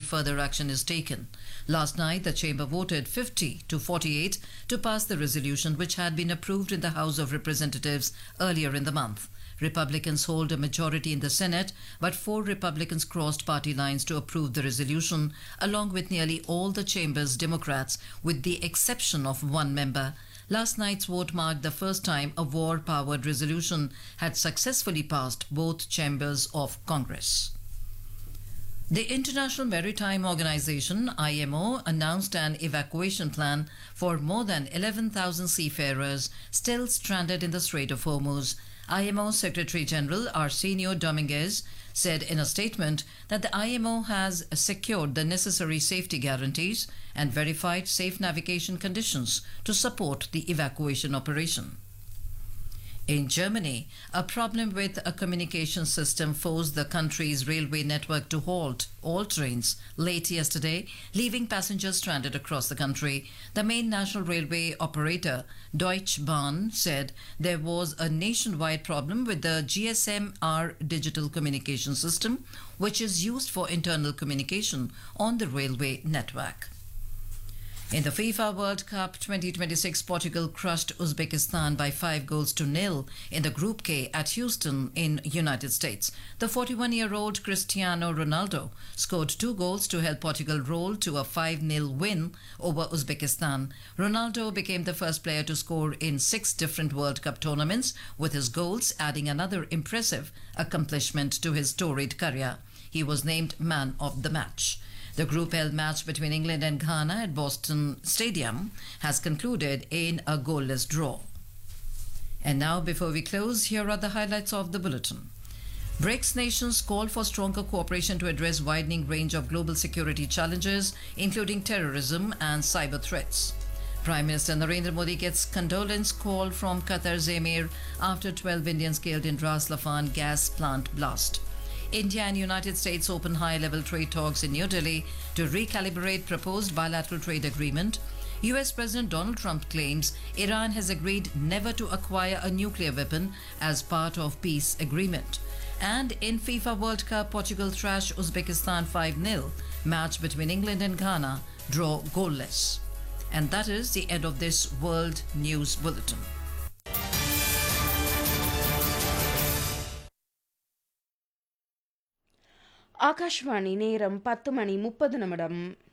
further action is taken. Last night, the chamber voted 50 to 48 to pass the resolution which had been approved in the House of Representatives earlier in the month. Republicans hold a majority in the Senate, but 4 Republicans crossed party lines to approve the resolution, along with nearly all the chamber's Democrats, with the exception of 1 member. Last night's vote marked the first time a war-powered resolution had successfully passed both chambers of Congress. The International Maritime Organization, IMO, announced an evacuation plan for more than 11,000 seafarers still stranded in the Strait of Hormuz. IMO Secretary General Arsenio Dominguez said in a statement that the IMO has secured the necessary safety guarantees and verified safe navigation conditions to support the evacuation operation. In Germany, a problem with a communication system forced the country's railway network to halt all trains late yesterday, leaving passengers stranded across the country. The main national railway operator, Deutsche Bahn, said there was a nationwide problem with the GSM-R digital communication system, which is used for internal communication on the railway network. In the FIFA World Cup 2026, Portugal crushed Uzbekistan by 5-0 in the Group K at Houston in United States. The 41-year-old Cristiano Ronaldo scored 2 goals to help Portugal roll to a 5-0 win over Uzbekistan. Ronaldo became the first player to score in 6 different World Cup tournaments, with his goals adding another impressive accomplishment to his storied career. He was named man of the match. The Group L match between England and Ghana at Boston Stadium has concluded in a goalless draw. And now, before we close, here are the highlights of the bulletin. BRICS nations call for stronger cooperation to address widening range of global security challenges, including terrorism and cyber threats. Prime Minister Narendra Modi gets condolence call from Qatar's Emir after 12 Indians killed in Ras Laffan gas plant blast. India and United States open high-level trade talks in New Delhi to recalibrate proposed bilateral trade agreement. US President Donald Trump claims Iran has agreed never to acquire a nuclear weapon as part of peace agreement. And in FIFA World Cup, Portugal thrashed Uzbekistan 5-0. Match between England and Ghana draw goalless. And that is the end of this World News Bulletin. Akashvani நேரம் 10:30